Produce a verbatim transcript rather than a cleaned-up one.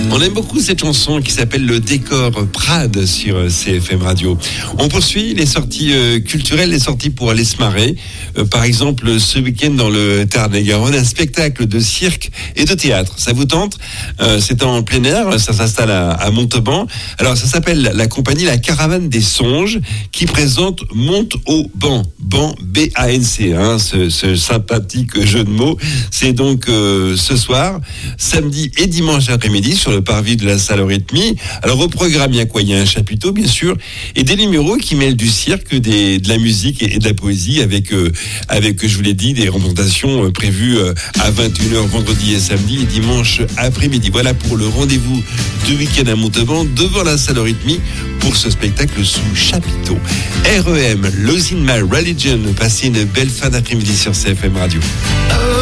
On aime beaucoup cette chanson qui s'appelle Le Décor Prades sur C F M Radio. On poursuit les sorties euh, culturelles, les sorties pour aller se marrer. Euh, par exemple, ce week-end dans le Tarn-et-Garonne, un spectacle de cirque et de théâtre. Ça vous tente ? euh, C'est en plein air, ça s'installe à, à Montauban. Alors ça s'appelle la compagnie La Caravane des Songes qui présente Monte au banc. Banc B A N C, hein, ce, ce sympathique jeu de mots. C'est donc euh, ce soir, samedi et dimanche après-midi sur le parvis de la salle Eurythmie. Alors au programme, il y a quoi ? Il y a un chapiteau, bien sûr, et des numéros qui mêlent du cirque, des, de la musique et, et de la poésie avec, euh, avec, je vous l'ai dit, des représentations euh, prévues euh, à vingt et une heures vendredi et samedi et dimanche après-midi. Voilà pour le rendez-vous du week-end à Montauban devant la salle Eurythmie pour ce spectacle sous chapiteau. R E M, Losing My Religion. Passez une belle fin d'après-midi sur C F M Radio.